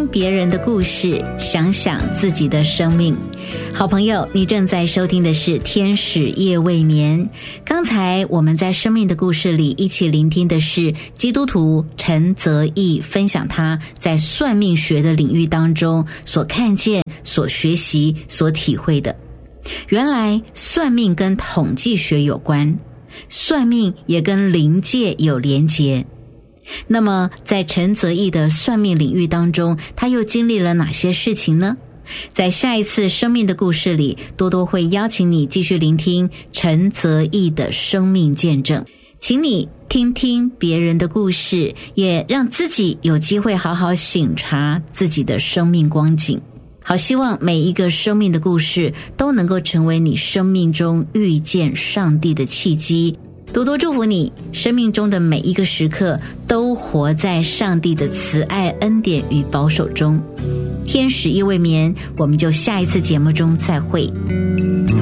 听别人的故事，想想自己的生命。好朋友，你正在收听的是天使夜未眠。刚才我们在生命的故事里一起聆听的是基督徒陈泽义分享他在算命学的领域当中所看见、所学习、所体会的。原来算命跟统计学有关，算命也跟灵界有连结。那么在陈泽义的算命领域当中，他又经历了哪些事情呢？在下一次生命的故事里，多多会邀请你继续聆听陈泽义的生命见证，请你听听别人的故事，也让自己有机会好好省察自己的生命光景。好，希望每一个生命的故事都能够成为你生命中遇见上帝的契机。多多祝福你，生命中的每一个时刻都活在上帝的慈爱、恩典与保守中。天使夜未眠，我们就下一次节目中再会。